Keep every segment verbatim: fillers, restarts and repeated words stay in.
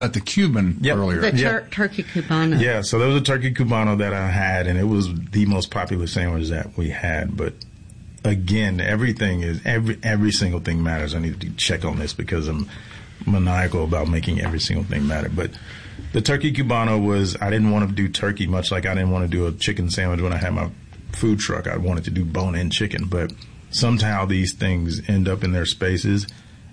at the Cuban yep. earlier. The tur- yep. turkey cubano. Yeah, so there was a turkey cubano that I had, and it was the most popular sandwich that we had. But again, everything is every every single thing matters. I need to check on this because I'm maniacal about making every single thing matter. But the turkey cubano was, I didn't want to do turkey, much like I didn't want to do a chicken sandwich when I had my food truck. I wanted to do bone-in chicken, but somehow these things end up in their spaces,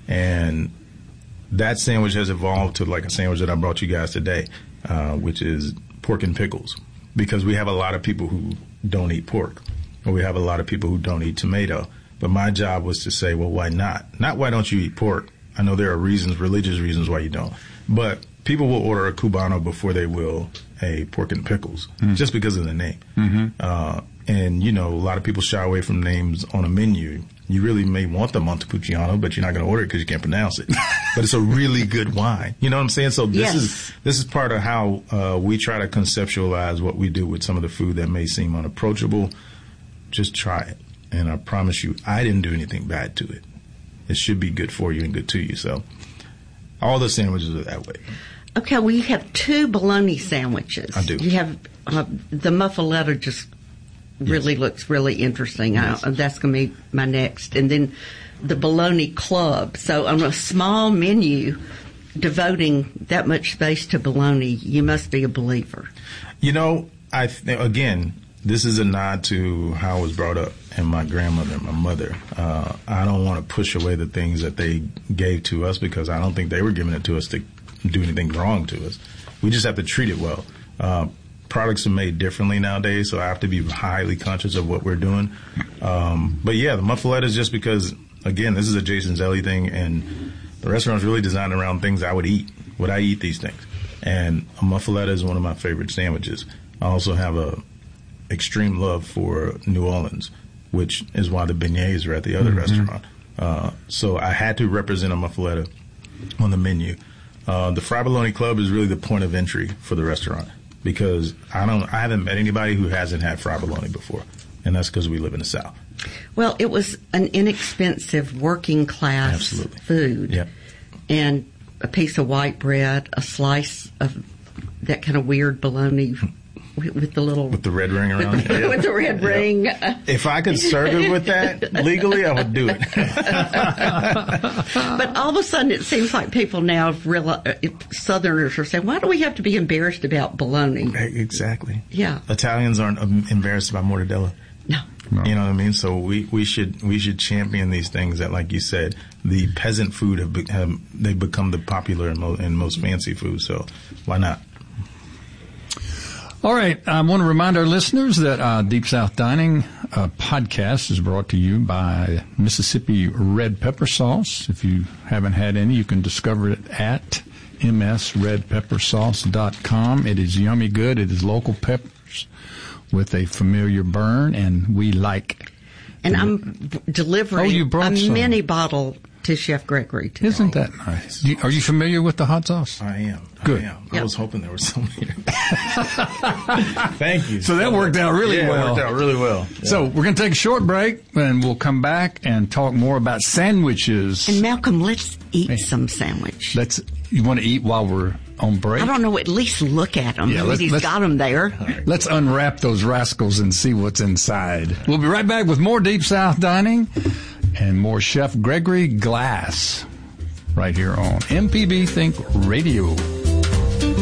and that sandwich has evolved to like a sandwich that I brought you guys today, uh, which is pork and pickles, because we have a lot of people who don't eat pork, or we have a lot of people who don't eat tomato. But my job was to say, well, why not? Not why don't you eat pork? I know there are reasons, religious reasons why you don't. But people will order a cubano before they will a pork and pickles, mm. just because of the name. Mm-hmm. Uh, and, you know, a lot of people shy away from names on a menu. You really may want the Montepulciano, but you're not going to order it because you can't pronounce it. But it's a really good wine. You know what I'm saying? So this yes. is this is part of how uh, we try to conceptualize what we do with some of the food that may seem unapproachable. Just try it. And I promise you, I didn't do anything bad to it. It should be good for you and good to you. So all the sandwiches are that way. Okay, well, you have two bologna sandwiches. I do. You have uh, the muffaletta just really yes. looks really interesting. Yes. I, that's going to be my next. And then the bologna club. So on a small menu devoting that much space to bologna, you must be a believer. You know, I th- again, this is a nod to how I was brought up and my grandmother and my mother. Uh, I don't want to push away the things that they gave to us because I don't think they were giving it to us to do anything wrong to us. We just have to treat it well. Uh, products are made differently nowadays, so I have to be highly conscious of what we're doing. Um, but yeah, the muffaletta is just because, again, this is a Jason Zelli thing, and the restaurant's really designed around things I would eat. Would I eat these things? And a muffaletta is one of my favorite sandwiches. I also have a extreme love for New Orleans, which is why the beignets are at the other mm-hmm. restaurant. Uh, so I had to represent a muffaletta on the menu. Uh, the Fried Bologna Club is really the point of entry for the restaurant because I don't, I haven't met anybody who hasn't had fried bologna before, and that's because we live in the South. Well, it was an inexpensive working class Absolutely. food, yep. and a piece of white bread, a slice of that kind of weird bologna with, with the little with the red ring around with, it. with the red yep. ring. If I could serve it with that legally, I would do it. But all of a sudden, it seems like people now have realized, Southerners are saying, "Why do we have to be embarrassed about bologna?" Exactly. Yeah. Italians aren't um, embarrassed about mortadella. No. No. You know what I mean? So we, we should we should champion these things that, like you said, the peasant food have, be, have they become the popular and, mo- and most fancy food. So why not? All right. I want to remind our listeners that uh, Deep South Dining uh, podcast is brought to you by Mississippi Red Pepper Sauce. If you haven't had any, you can discover it at m s red pepper sauce dot com. It is yummy good. It is local peppers with a familiar burn, and we like. And I'm b- delivering oh, you brought a some. mini bottle to Chef Gregory today. Isn't that nice? You, are you familiar with the hot sauce? I am. Good. I am. Yep. I was hoping there was some here. Thank you. So that worked out really yeah, well. It worked out really well. Yeah. So we're going to take a short break, and we'll come back and talk more about sandwiches. And Malcolm, let's eat Hey. some sandwich. Let's. You want to eat while we're on break? I don't know. At least look at them. Yeah, let's- He's let's- got them there. Let's unwrap those rascals and see what's inside. We'll be right back with more Deep South Dining and more Chef Gregory Glass right here on M P B Think Radio.